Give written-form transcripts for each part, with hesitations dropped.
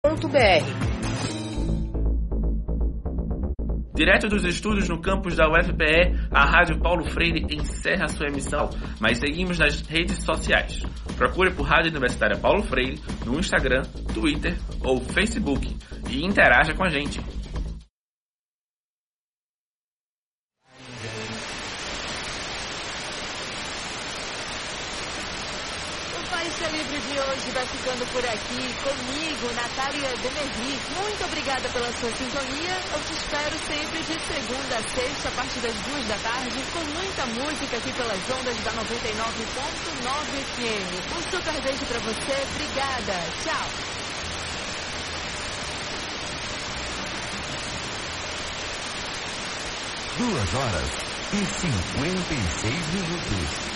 Direto dos estúdios no campus da UFPE, a Rádio Paulo Freire encerra sua emissão, mas seguimos nas redes sociais. Procure por Rádio Universitária Paulo Freire no Instagram, Twitter ou Facebook e interaja com a gente. Faixa Livre de hoje vai ficando por aqui, comigo, Natália Demerli. Muito obrigada pela sua sintonia. Eu te espero sempre de segunda a sexta, a partir das 2 da tarde, com muita música aqui pelas ondas da 99.9 FM. Um super beijo pra você, obrigada. Tchau. Duas horas e 56 minutos.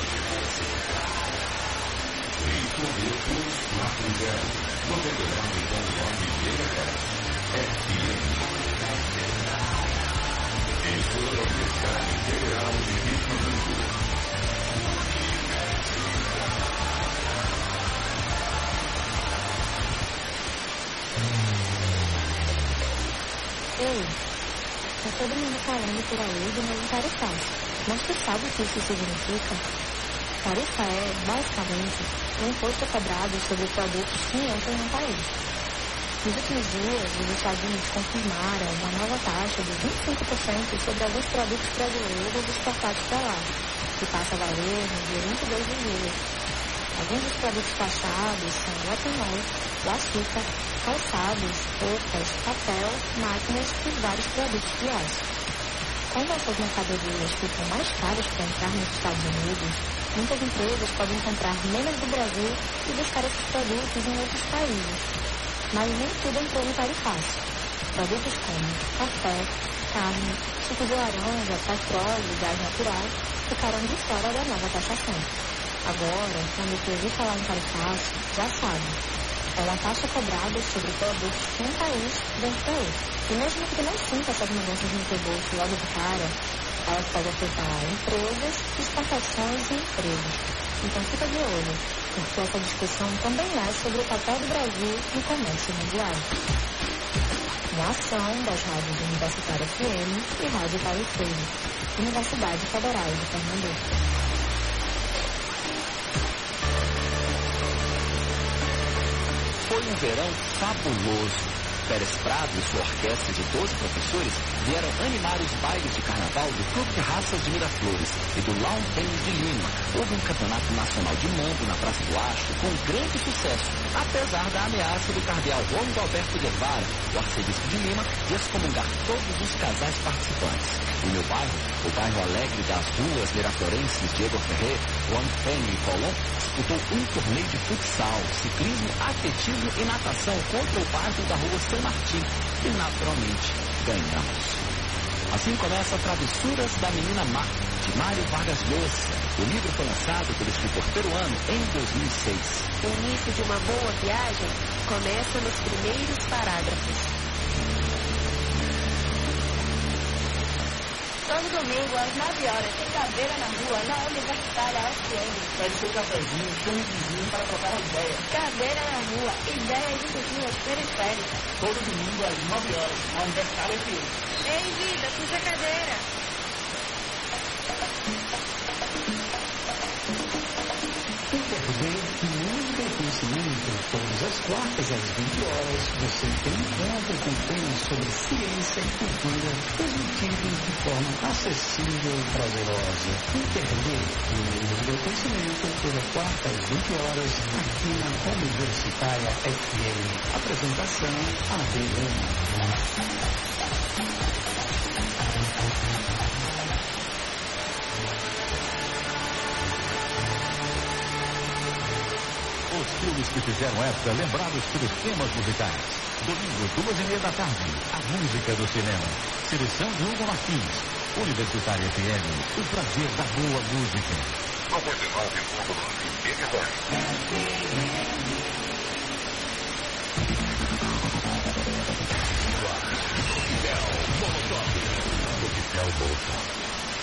Ei, tá todo mundo falando por aí de novo tarifaço. Mas tu sabe o que isso significa? Tarifa é, basicamente, um imposto cobrado sobre produtos que entram no país. Nos últimos dias, os Estados Unidos confirmaram uma nova taxa de 25% sobre alguns produtos brasileiros exportados para lá, que passa a valer no dia 22 de julho. Alguns dos produtos taxados são o etanol, o açúcar, calçados, roupas, papel, máquinas e vários produtos de aço. Quando essas mercadorias ficam mais caras para entrar nos Estados Unidos, muitas empresas podem comprar menos do Brasil e buscar esses produtos em outros países. Mas nem tudo entrou no tarifaço. Produtos como café, carne, suco de laranja, petróleo e gás natural ficaram de fora da nova taxação. Agora, quando você ouvir falar em tarifaço, já sabe. É uma taxa cobrada sobre produtos que um país vende para outro. E mesmo que não sinta essas mudanças no seu bolso logo de cara, elas podem afetar empresas, exportações e empregos. Então fica de olho, porque essa discussão também é sobre o papel do Brasil no comércio mundial. Uma ação das rádios Universitária FM e Rádio Paulo Freire, Universidade Federal de Pernambuco. Foi um verão fabuloso. Pérez Prado e sua orquestra de 12 professores vieram animar os bailes de carnaval do Clube de Raças de Miraflores e do Lawn Tennis de Lima. Houve um campeonato nacional de mambo na Praça do Astro com grande sucesso, apesar da ameaça do cardeal Rômulo Alberto Guevara, o arcebispo de Lima, de excomungar todos os casais participantes. No meu bairro, o bairro alegre das ruas miraflorenses Diego Ferrer, Juan Penha e Colón, disputou um torneio de futsal, ciclismo, atletismo e natação contra o bairro da rua São Martim, e naturalmente ganhamos. Assim começa Travessuras da Menina Má, de Mário Vargas Llosa. O livro foi lançado pelo escritor peruano em 2006. O início de uma boa viagem começa nos primeiros parágrafos. Todo domingo, às 9 horas, tem caveira na rua, na Universitária UFM. Pede seu cafezinho, chame o vizinho para trocar a ideia. Caveira na rua, ideias e culturas periféricas. Todo domingo, às 9 horas, na Universitária UFM. Ei, vida, puxa a cadeira. Intervém música e conhecimento, todas as quartas às 20 horas, você tem um encontro com temas sobre ciência e cultura, transmitidos de forma acessível e prazerosa. Intervém música e conhecimento, toda quarta às 20 horas, aqui na Universitária FM. Apresentação, AD1. Os filmes que fizeram época lembrados pelos temas musicais. Domingo, 2h30 da tarde, a música do cinema. Seleção de Hugo Martins. Universitária FM, o prazer da boa música. 99,9 FM.